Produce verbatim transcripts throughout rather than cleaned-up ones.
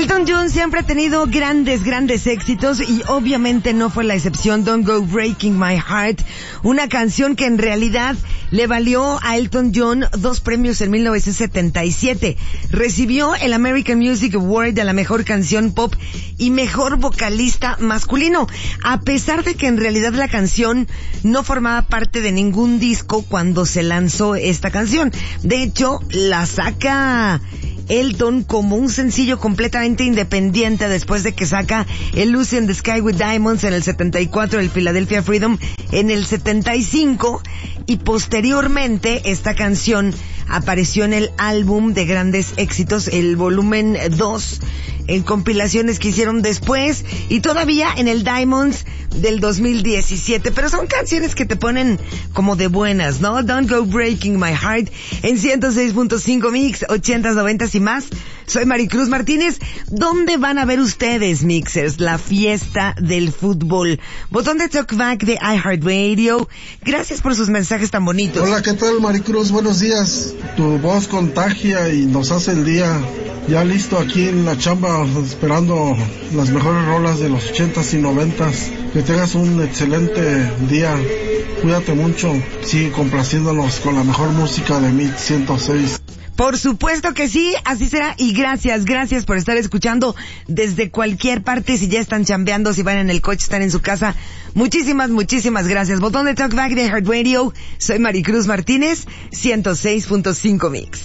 Elton John siempre ha tenido grandes, grandes éxitos y obviamente no fue la excepción. Don't Go Breaking My Heart, una canción que en realidad le valió a Elton John dos premios en mil novecientos setenta y siete. Recibió el American Music Award de la mejor canción pop y mejor vocalista masculino, a pesar de que en realidad la canción no formaba parte de ningún disco cuando se lanzó esta canción. De hecho, la saca Elton como un sencillo completamente independiente después de que saca el Lucy in the Sky with Diamonds en el setenta y cuatro, el Philadelphia Freedom en el setenta y cinco, y posteriormente esta canción apareció en el álbum de grandes éxitos, el volumen dos, en compilaciones que hicieron después, y todavía en el Diamonds del dos mil diecisiete, pero son canciones que te ponen como de buenas, ¿no? Don't Go Breaking My Heart en ciento seis punto cinco Mix, ochentas, noventas y más. Soy Maricruz Martínez. ¿Dónde van a ver ustedes, Mixers, la fiesta del fútbol? Botón de talkback de iHeartRadio. Gracias por sus mensajes tan bonitos. Hola, ¿qué tal, Maricruz? Buenos días. Tu voz contagia y nos hace el día. Ya listo aquí en la chamba, esperando las mejores rolas de los ochentas y noventas. Que tengas un excelente día. Cuídate mucho. Sigue complaciéndonos con la mejor música de Mix ciento seis. Por supuesto que sí, así será, y gracias, gracias por estar escuchando desde cualquier parte, si ya están chambeando, si van en el coche, están en su casa. Muchísimas, muchísimas gracias. Botón de talkback de Heart Radio. Soy Maricruz Martínez, ciento seis punto cinco Mix.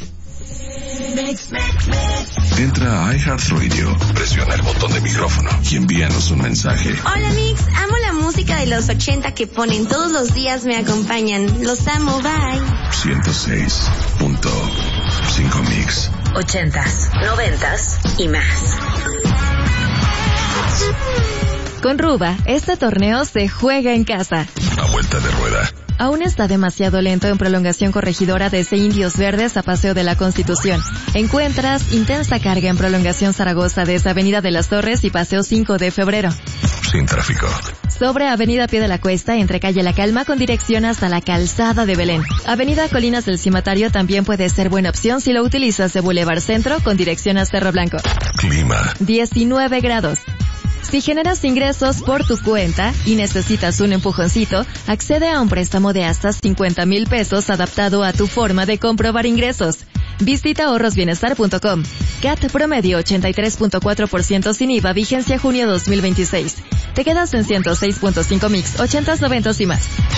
Entra a iHeartRadio, presiona el botón de micrófono y envíanos un mensaje. Hola Mix, amo la música de los ochenta que ponen todos los días, me acompañan. Los amo, bye. ciento seis punto cinco Mix. Ochentas, noventas y más. Con Ruba, este torneo se juega en casa. A vuelta de rueda. Aún está demasiado lento en prolongación corregidora desde Indios Verdes a Paseo de la Constitución. Encuentras intensa carga en prolongación Zaragoza desde Avenida de las Torres y Paseo cinco de febrero. Sin tráfico. Sobre Avenida Pie de la Cuesta, entre Calle La Calma con dirección hasta la Calzada de Belén. Avenida Colinas del Cimatario también puede ser buena opción si lo utilizas de Boulevard Centro con dirección a Cerro Blanco. Clima. diecinueve grados. Si generas ingresos por tu cuenta y necesitas un empujoncito, accede a un préstamo de hasta cincuenta mil pesos adaptado a tu forma de comprobar ingresos. Visita ahorros bienestar punto com. C A T promedio ochenta y tres punto cuatro por ciento sin I V A, vigencia junio dos mil veintiséis. Te quedas en ciento seis punto cinco Mix, ochentas, noventas y más.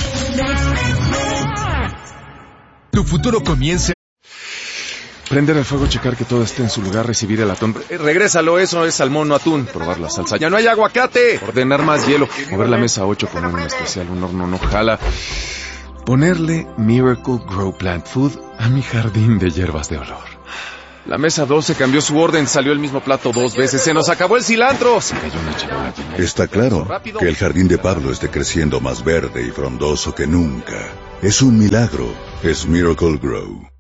Tu futuro comienza. Prender el fuego, checar que todo esté en su lugar, recibir el atún. Eh, regrésalo, eso es salmón, no atún. Probar la salsa. ¡Ya no hay aguacate! Ordenar más hielo. Mover la mesa ocho, poner un especial, un horno no jala. Ponerle Miracle Grow Plant Food a mi jardín de hierbas de olor. La mesa doce cambió su orden, salió el mismo plato dos veces. ¡Se nos acabó el cilantro! Se cayó una charola. Está claro que el jardín de Pablo esté creciendo más verde y frondoso que nunca. Es un milagro. Es Miracle Grow.